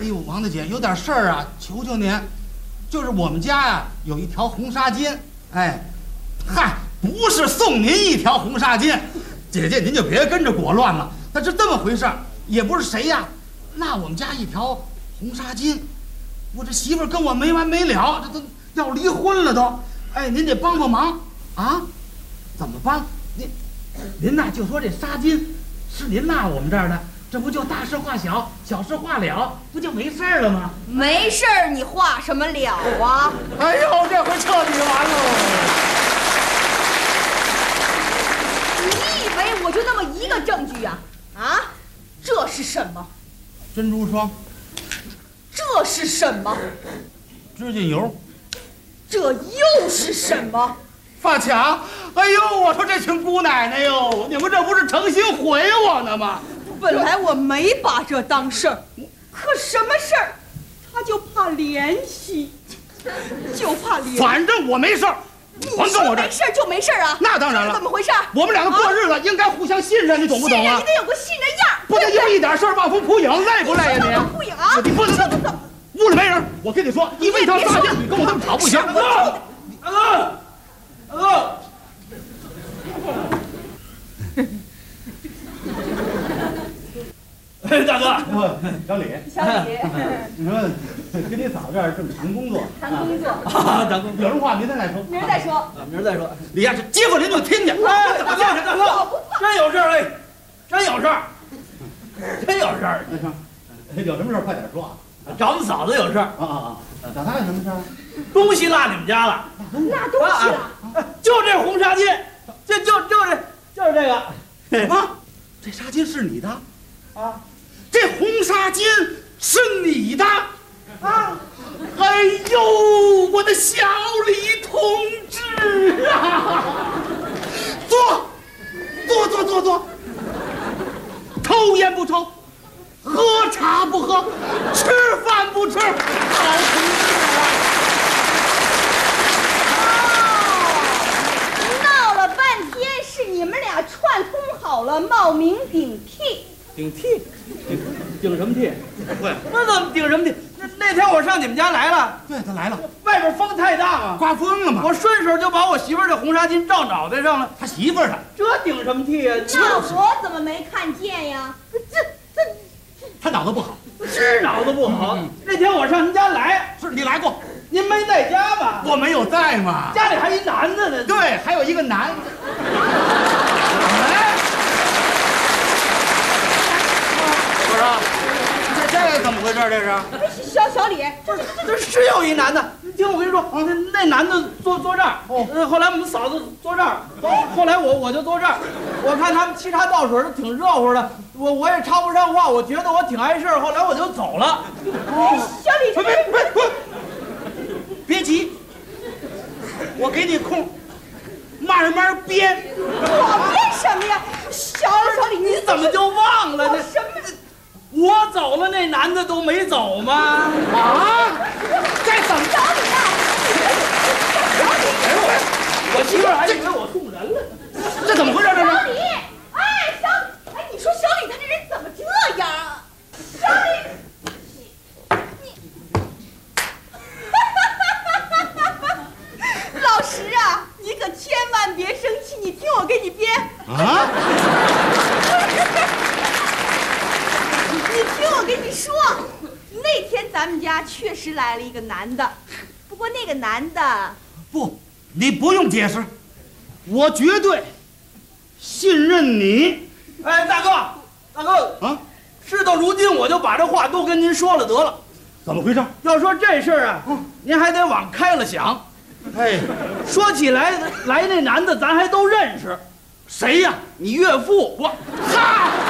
呦，王大姐，有点事儿啊，求求您。就是我们家呀有一条红纱巾，哎，嗨，不是送您一条红纱巾，姐姐您就别跟着裹乱了。那是这么回事儿，也不是谁呀，那我们家一条红纱巾，我这媳妇儿跟我没完没了，这都要离婚了都。哎，您得帮帮忙啊！怎么帮？您呐就说这纱巾是您纳我们这儿的。这不就大事化小，小事化了，不就没事了吗？ 没事儿，你化什么了啊？ 哎呦，这回彻底完了！ 你以为我就那么一个证据呀？啊，这是什么？ 珍珠霜。 这是什么？ 指甲油。 这又是什么？ 发卡。哎呦，我说这群姑奶奶哟，你们这不是诚心毁我呢吗？ 本来我没把这当事儿，可什么事儿，他就怕联系，就怕联系。 反正我没事儿，还跟我这没事儿就没事儿啊？ 那当然了。 怎么回事？ 我们两个过日子应该互相信任，你懂不懂啊？ 你得有个信任样， 不能因为一点事儿忘风扑影，累不累呀你？ 忘风扑影啊！ 你不能屋里没人，我跟你说，因为一条纱巾，你跟我这么吵不行。 大哥， 小李，你说跟你嫂这儿这么谈工作， 谈工作啊，谈工作， 有什么话明天再说， 明儿再说， 明儿再说。 李呀，这街坊邻居听见。 哎，大哥，真有事儿哎，真有事儿，真有事儿。 有什么事儿快点说啊！ 找我们嫂子有事儿找她有什么事儿？ 东西落你们家了， 那东西了， 就这红纱巾，就是这个。 啊，这纱巾是你的啊？ 这红纱巾是你的啊？ 哎呦，我的小李同志啊！坐，抽烟不抽，喝茶不喝，吃饭不吃，好同志啊！ 闹了半天是你们俩串通好了，冒名顶替。 顶替？顶什么替？ 对， 那怎么顶什么替？那天我上你们家来了， 对，他来了， 外边风太大嘛， 刮风了嘛， 我顺手就把我媳妇儿这红纱巾罩脑袋上了。 他媳妇儿的， 这顶什么替呀？ 那我怎么没看见呀？ 他脑子不好， 是脑子不好。那天我上您家来， 是你来过， 您没在家吧？ 我没有在嘛， 家里还一男的呢。 对，还有一个男的。哎，不是，这怎么回事？这是小李， 这是有一男的。你听我跟你说，那男的坐这儿，后来我们嫂子坐这儿，后来我就坐这儿。我看他们沏茶倒水都挺热乎的，我也插不上话，我觉得我挺碍事儿，后来我就走了。 小李， 别急，我给你空，慢慢编。 我编什么呀？小李， 你怎么就忘了呢？ 什么？ 我走了，那男的都没走吗？ 啊！这怎么？ 小李啊！ 我媳妇儿还以为我送人了， 这怎么回事？这是？ 小李，你说小李他这人怎么这样啊？小李，老石啊，你可千万别生气，你听我给你编啊！ 你听我跟你说，那天咱们家确实来了一个男的，不过那个男的不，你不用解释，我绝对信任你。 哎，大哥啊， 事到如今，我就把这话都跟您说了得了。 怎么回事？ 要说这事儿啊，您还得往开了想。 哎， 说起来那男的咱还都认识， 谁呀？ 你岳父。 哈！